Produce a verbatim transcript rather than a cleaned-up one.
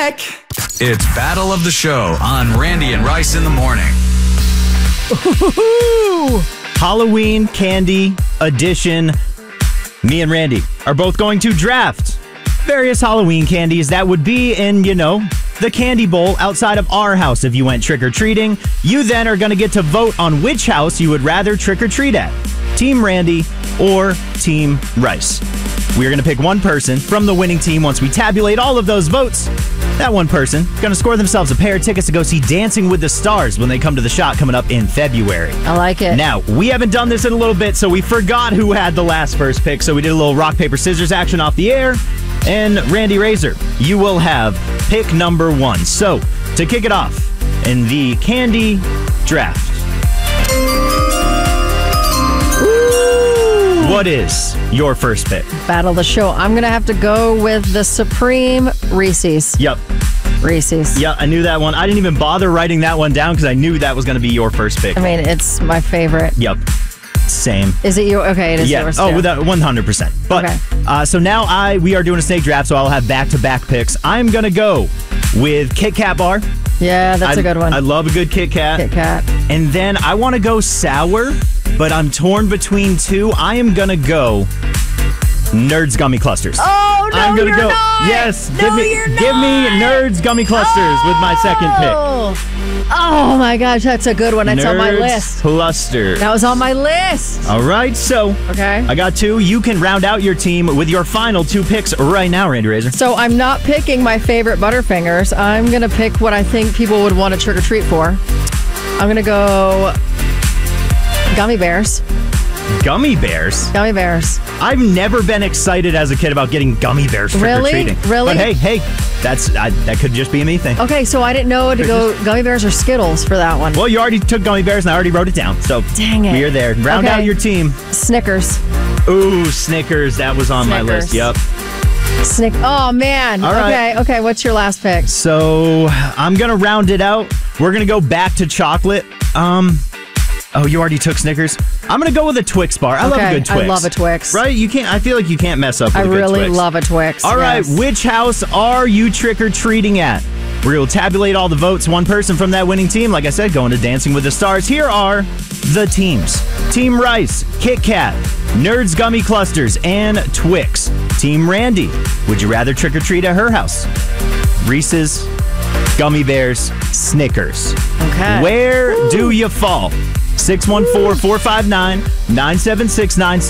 It's Battle of the Show on Randy and Rice in the morning. Ooh, Halloween candy edition. Me and Randy are both going to draft various Halloween candies that would be in, you know, the candy bowl outside of our house if you went trick-or-treating. You then are going to get to vote on which house you would rather trick-or-treat at. Team Randy or Team Rice. We're going to pick one person from the winning team. Once we tabulate all of those votes, that one person is going to score themselves a pair of tickets to go see Dancing with the Stars when they come to the Shot coming up in February. I like it. Now, we haven't done this in a little bit, so we forgot who had the last first pick, so we did a little rock, paper, scissors action off the air. And Randy Razor, you will have pick number one. So, to kick it off in the candy draft, what is your first pick? Battle of the Show. I'm going to have to go with the Supreme Reese's. Yep. Reese's. Yeah, I knew that one. I didn't even bother writing that one down because I knew that was going to be your first pick. I mean, it's my favorite. Yep. Same. Is it your? Okay, it is yeah. yours Oh, too. without one hundred percent. But Okay. uh, so now I we are doing a snake draft, so I'll have back-to-back picks. I'm going to go with Kit Kat bar. Yeah, that's I, a good one. I love a good Kit Kat. Kit Kat. And then I want to go sour, but I'm torn between two. I am going to go Nerds Gummy Clusters. Oh, no, I'm gonna you're go. not. Yes, No, give me you're give me not. Nerds Gummy Clusters with my second pick. Oh. Oh my gosh, that's a good one. That's on my Nerds list. Clusters. That was on my list. All right, so Okay. I got two. You can round out your team with your final two picks right now, Randy Razor. So I'm not picking my favorite Butterfingers. I'm going to pick what I think people would want to trick-or-treat for. I'm going to go Gummy Bears. Gummy bears. Gummy Bears. I've never been excited as a kid about getting gummy bears trick or Really? treating. Really? But hey, hey, that's I, that could just be a me thing. Okay, so I didn't know to go Gummy Bears or Skittles for that one. Well, you already took gummy bears, and I already wrote it down. So Dang it. we are there. Round Okay. out your team. Snickers. Ooh, Snickers. That was on my Snickers. list. Yep. Snick. Oh, man. All right. Okay, okay. What's your last pick? So I'm gonna round it out. We're gonna go back to chocolate. Um. Oh, you already took Snickers. I'm gonna go with a Twix bar. I love a Okay, good Twix. I love a Twix. Right? You can't. I feel like you can't mess up with I a good really Twix. love a Twix. All right, yes. which house are you trick-or-treating at? We will tabulate all the votes. One person from that winning team, like I said, going to Dancing with the Stars. Here are the teams. Team Rice, Kit Kat, Nerds Gummy Clusters, and Twix. Team Randy, would you rather trick-or-treat at her house? Reese's, Gummy Bears, Snickers. Okay. Where do you fall? six one four, four five nine, nine seven six nine.